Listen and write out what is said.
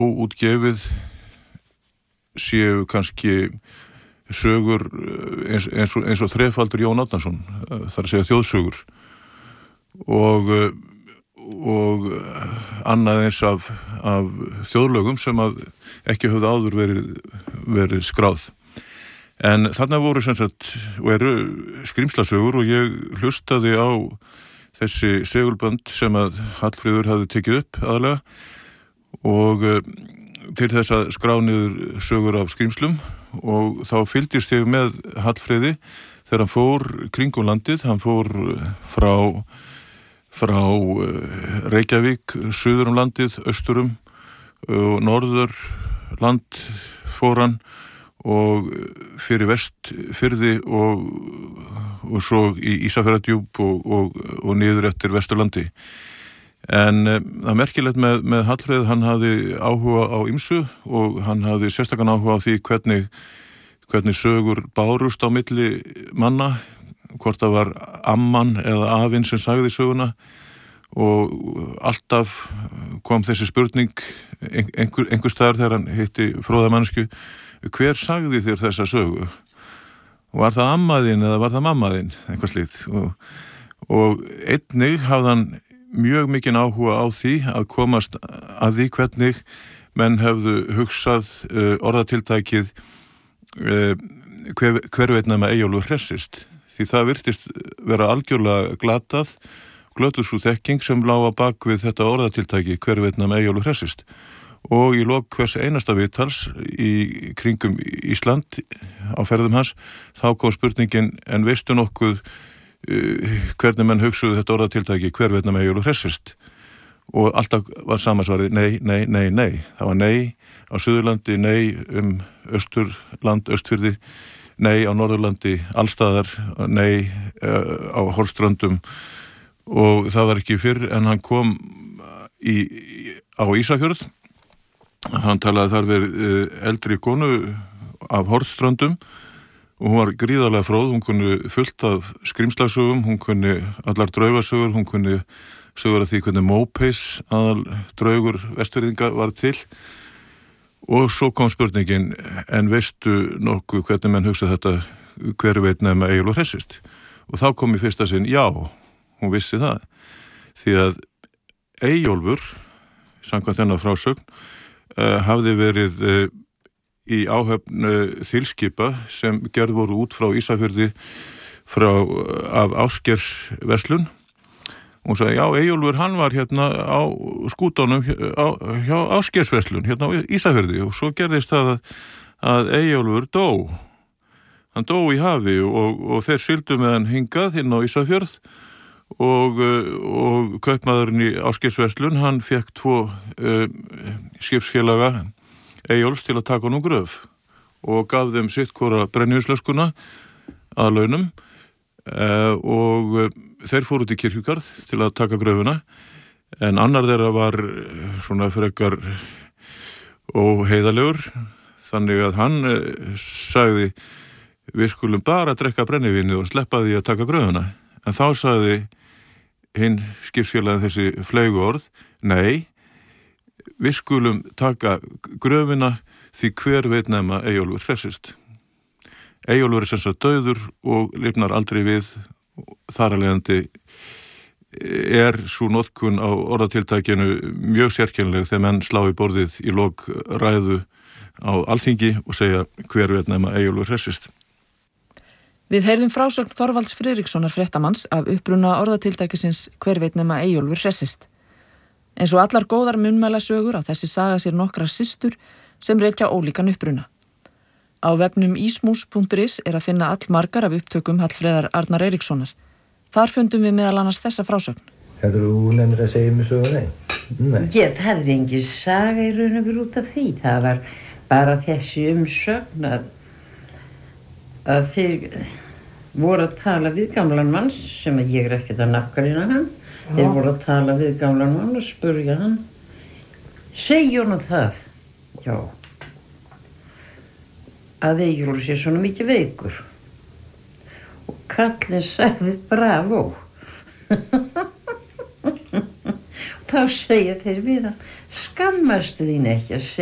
óútgefið séu kannski sögur eins og þrefaldur Jón Árnason, þar að segja þjóðsögur og annað eins af þjóðlögum sem að ekki höfðu áður verið skráð. En þarna voru sem sagt og eru skrímslasögur og ég hlustaði á þessi segulbönd sem að Hallfríður hafði tekið upp aðalega og til þess að skrá niður sögur af skrímslum og þá fylgdist ég með Hallfríði þegar hann fór kringum landið, hann fór frá Reykjavík, suður landið, austurum og norður land fór hann og fyrir Vestfirði og svo í Ísafjarðardjúp og niður eftir Vesturlandi. En það merkilegt með Hallfreð, hann hafði áhuga á ýmsu og hann hafði sérstakann áhuga á því hvernig sögur bárust á milli manna, hvort það var amman eða afinn sem sagði söguna og alltaf kom þessi spurning einhvers staðar þegar hann hitti fróða mannsku: hver sagði þér þessa sögu? Var það ammaðinn eða var það mammaðinn? Eitthvað slíkt. Og einnig hafði hann mjög mikinn áhuga á því að komast að því hvernig menn hefðu hugsað orðatiltækið hver veit nema Eyjólfur hressist. Því það virtist vera algjörlega glötuð sú þekking sem lá á bak við þetta orðatiltæki hver veit nema Eyjólfur hressist. Og í lok hvers einasta vitals í kringum Ísland á ferðum hans, þá kom spurningin: en veistu nokkuð hvernig menn hugsuðu þetta orðatiltæki hver veit nema Eyjólfur hressist? Og alltaf var sama svarið nei. Það var nei á Suðurlandi, nei Austurland, Austfirði, nei á Norðurlandi, allstaðar, nei á Hornströndum. Og það var ekki fyrr en hann kom á Ísafjörð. Hann talaði þar við eldri konu af Hornströndum og hún var gríðarlega fróð, hún kunni fullt af skrímslasögum, hún kunni allar draugasugur, hún kunni sögur af því hvernig Mópeis, aðal draugur Vestfirðinga, var til. Og svo kom spurningin: en veistu nokkuð hvernig menn hugsa þetta hver veit nema Eyjólfur hressist? Og þá kom í fyrsta sinn já, hún vissi það. Því að Eyjólfur, samkvæmt hennar frásögn, hafði verið í áhöfn þilskipa sem gerð voru út frá Ísafirði af Ásgeirsverslun. Hún sagði: já, Eyjólfur, hann var hérna á skútunum hjá Ásgeirsverslun hérna á Ísafirði, og svo gerðist það að Eyjólfur dó. Hann dó í hafi og þeir sigldu með hann hingað inn á Ísafjörð og kaupmaðurinn í Ásgeirsverslun, hann fekk 2 skipsfélaga Eyjólfs til að taka honum gröf og gaf þeim sitt hvora brennivínsflöskuna að launum og þeir fóru út í kirkjugarð til að taka gröfuna, en annar þeirra var svona frekar óheiðalegur, þannig að hann sagði: við skulum bara drekka brennivínið og sleppa því að taka gröfuna. En þá sagði hinn skipsfélaginn þessi fleygu orð: nei, við skulum taka gröfina því hver veit nema Eyjólfur hressist. Eyjólfur sem sagt dauður og lifnar aldrei við. Þar af leiðandi sú notkun á orðatiltækinu mjög sérkennileg þegar menn slá í borðið í lok ræðu á Alþingi og segja hver veit nema Eyjólfur hressist. Við heyrðum frásögn Þorvalds Friðrikssonar fréttamanns af uppruna orðatiltækisins hver veit nema Eyjólfur hressist. Eins og allar góðar munnmælasögur á þessi saga sér nokkrar systur sem rekja ólíkan uppruna. Á vefnum ismus.is er að finna allmargar af upptökum Hallfreðar Arnar Eiríkssonar. Þar fundum við meðal annars þessa frásögn. Þú nefnir að segja mig sögu? Nei. Það er engin saga í raun og veru út af því. Það var bara þessi umsögn að þeir voru að tala við gamlan mann sem ég ekkert að nafngrina hann. Þeir voru að tala við gamlan mann og spurja hann: segja honum það? Já. Að Eyjólfur sé svona mikið veikur. Og kallinn sagði bravo. Og þá segja þeir við hann: Skammastu þín ekki að